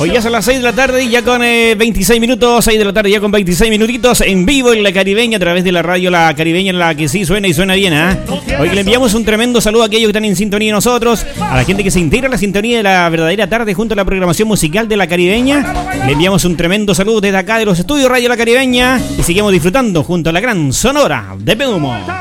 Hoy ya son las 6 de la tarde y ya con 26 minutos, 6 de la tarde ya con 26 minutitos en vivo en La Caribeña a través de la radio La Caribeña, en la que sí suena y suena bien, ¿eh? Hoy le enviamos un tremendo saludo a aquellos que están en sintonía de nosotros, a la gente que se integra a la sintonía de la verdadera tarde junto a la programación musical de La Caribeña. Le enviamos un tremendo saludo desde acá de los estudios Radio La Caribeña y seguimos disfrutando junto a la gran Sonora de Peumo.